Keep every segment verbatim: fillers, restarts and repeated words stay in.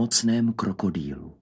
mocném krokodýlu.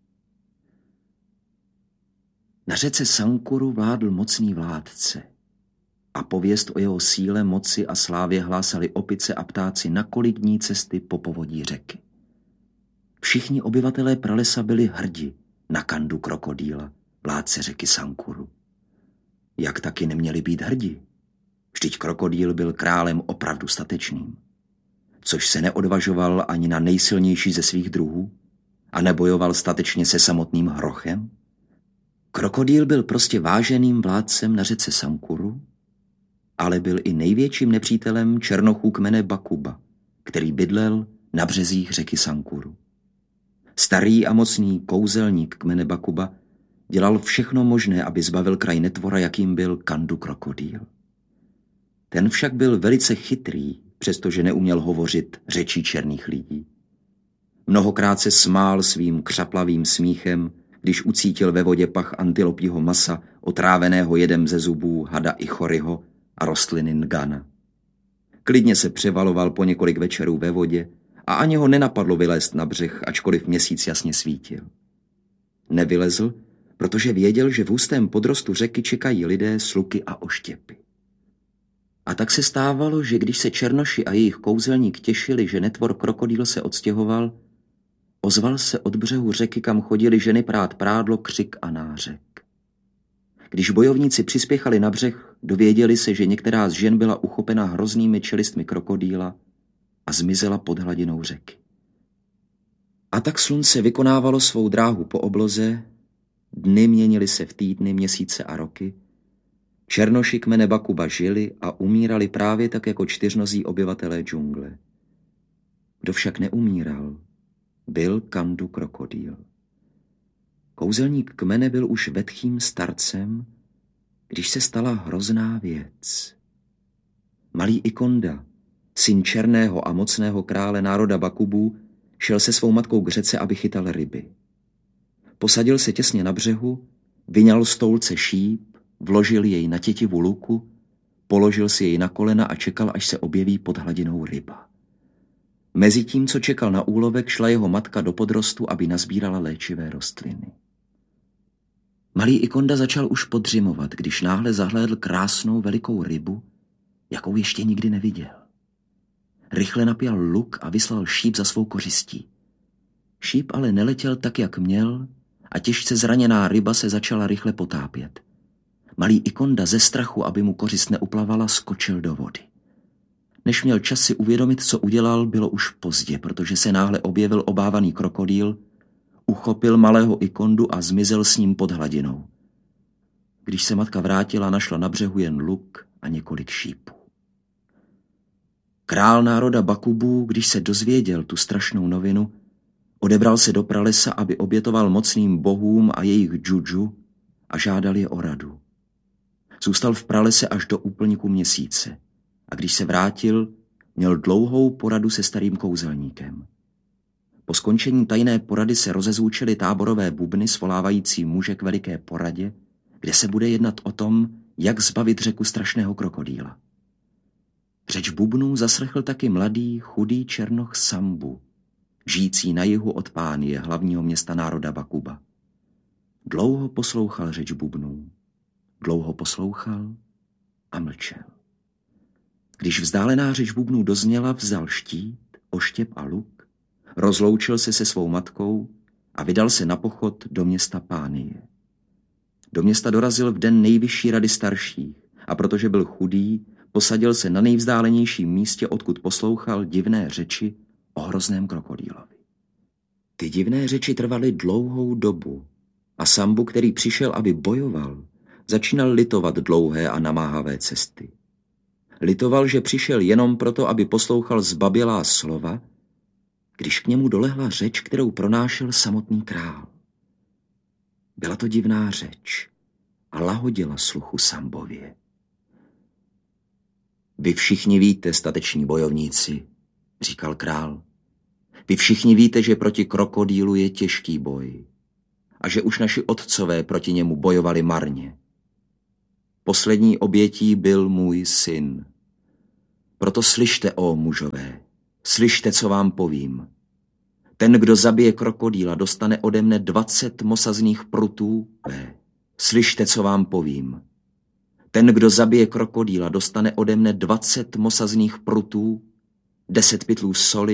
Na řece Sankuru vládl mocný vládce a pověst o jeho síle, moci a slávě hlásali opice a ptáci na kolik dní cesty po povodí řeky. Všichni obyvatelé pralesa byli hrdi na Kandu krokodýla, vládce řeky Sankuru. Jak taky neměli být hrdi? Vždyť krokodýl byl králem opravdu statečným, což se neodvažoval ani na nejsilnější ze svých druhů a nebojoval statečně se samotným hrochem. Krokodýl byl prostě váženým vládcem na řece Sankuru, ale byl i největším nepřítelem černochů kmene Bakuba, který bydlel na březích řeky Sankuru. Starý a mocný kouzelník kmene Bakuba dělal všechno možné, aby zbavil kraj netvora, jakým byl Kandu krokodýl. Ten však byl velice chytrý, přestože neuměl hovořit řečí černých lidí. Mnohokrát se smál svým křaplavým smíchem, když ucítil ve vodě pach antilopího masa, otráveného jedem ze zubů hada i choryho a rostliny ngana. Klidně se převaloval po několik večerů ve vodě a ani ho nenapadlo vylézt na břeh, ačkoliv měsíc jasně svítil. Nevylezl, protože věděl, že v hustém podrostu řeky čekají lidé s luky a oštěpy. A tak se stávalo, že když se černoši a jejich kouzelník těšili, že netvor krokodýl se odstěhoval, ozval se od břehu řeky, kam chodili ženy prát prádlo, křik a nářek. Když bojovníci přispěchali na břeh, dověděli se, že některá z žen byla uchopena hroznými čelistmi krokodýla a zmizela pod hladinou řeky. A tak slunce vykonávalo svou dráhu po obloze, dny měnily se v týdny, měsíce a roky, černoši kmene Bakuba žili a umírali právě tak jako čtyřnozí obyvatelé džungle. Kdo však neumíral, byl Kandu krokodýl. Kouzelník kmene byl už vetchým starcem, když se stala hrozná věc. Malý Ikonda, syn černého a mocného krále národa Bakubů, šel se svou matkou k řece, aby chytal ryby. Posadil se těsně na břehu, vyňal z toulce šíp, vložil jej na tětivu luku, položil si jej na kolena a čekal, až se objeví pod hladinou ryba. Mezitím, co čekal na úlovek, šla jeho matka do podrostu, aby nazbírala léčivé rostliny. Malý Ikonda začal už podřimovat, když náhle zahlédl krásnou velikou rybu, jakou ještě nikdy neviděl. Rychle napěl luk a vyslal šíp za svou kořistí. Šíp ale neletěl tak, jak měl, a těžce zraněná ryba se začala rychle potápět. Malý Ikonda ze strachu, aby mu kořist neuplavala, skočil do vody. Než měl čas si uvědomit, co udělal, bylo už pozdě, protože se náhle objevil obávaný krokodýl, uchopil malého Ikondu a zmizel s ním pod hladinou. Když se matka vrátila, našla na břehu jen luk a několik šípů. Král národa Bakubů, když se dozvěděl tu strašnou novinu, odebral se do pralesa, aby obětoval mocným bohům a jejich džudžu a žádal je o radu. Zůstal v pralese až do úplňku měsíce a když se vrátil, měl dlouhou poradu se starým kouzelníkem. Po skončení tajné porady se rozezvučily táborové bubny svolávající muže k veliké poradě, kde se bude jednat o tom, jak zbavit řeku strašného krokodýla. Řeč bubnů zaslechl taky mladý, chudý černoch Sambu, žijící na jihu od Pánie, hlavního města národa Bakuba. Dlouho poslouchal řeč bubnů, dlouho poslouchal a mlčel. Když vzdálená řeč bubnů dozněla, vzal štít, oštěp a luk, rozloučil se se svou matkou a vydal se na pochod do města Pánie. Do města dorazil v den nejvyšší rady starších a protože byl chudý, posadil se na nejvzdálenějším místě, odkud poslouchal divné řeči o hrozném krokodýlovi. Ty divné řeči trvaly dlouhou dobu a Sambu, který přišel, aby bojoval, začínal litovat dlouhé a namáhavé cesty. Litoval, že přišel jenom proto, aby poslouchal zbabělá slova, když k němu dolehla řeč, kterou pronášel samotný král. Byla to divná řeč a lahodila sluchu Sambově. Vy všichni víte, stateční bojovníci, říkal král. Vy všichni víte, že proti krokodýlu je těžký boj a že už naši otcové proti němu bojovali marně. Poslední obětí byl můj syn. Proto slyšte, ó mužové, slyšte, co vám povím. Ten, kdo zabije krokodýla, dostane ode mne dvacet mosazných prutů. B. Slyšte, co vám povím. Ten, kdo zabije krokodýla, dostane ode mne dvacet mosazných prutů, deset pytlů soli,